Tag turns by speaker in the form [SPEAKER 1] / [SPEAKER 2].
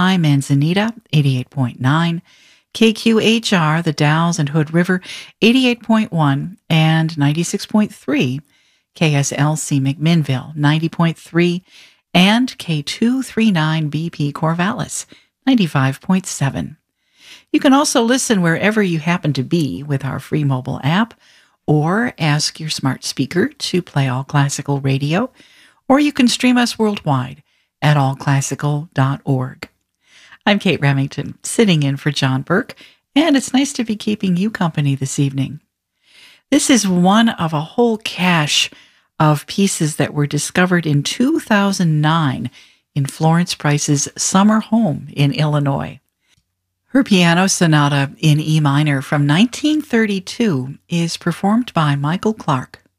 [SPEAKER 1] Manzanita, 88.9, KQHR, the Dalles and Hood River, 88.1 and 96.3, KSLC McMinnville, 90.3, and K239BP Corvallis, 95.7. You can also listen wherever you happen to be with our free mobile app, or ask your smart speaker to play All Classical Radio, or you can stream us worldwide at allclassical.org. I'm Kate Remington, sitting in for John Burke, and it's nice to be keeping you company this evening. This is one of a whole cache of pieces that were discovered in 2009 in Florence Price's summer home in Illinois. Her piano sonata in E minor from 1932 is performed by Michael Clark.